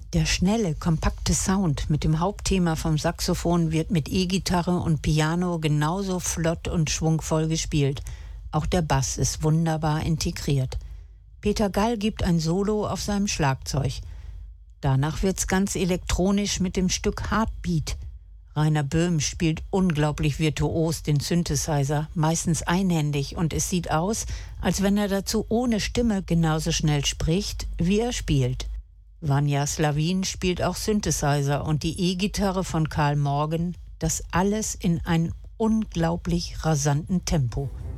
Der schnelle, kompakte Sound mit dem Hauptthema vom Saxophon wird mit E-Gitarre und Piano genauso flott und schwungvoll gespielt. Auch der Bass ist wunderbar integriert. Peter Gall gibt ein Solo auf seinem Schlagzeug. Danach wird's ganz elektronisch mit dem Stück Heartbeat. Rainer Böhm spielt unglaublich virtuos den Synthesizer, meistens einhändig, und es sieht aus, als wenn er dazu ohne Stimme genauso schnell spricht, wie er spielt. Vanja Slavin spielt auch Synthesizer und die E-Gitarre von Karl Morgan, das alles in einem unglaublich rasanten Tempo.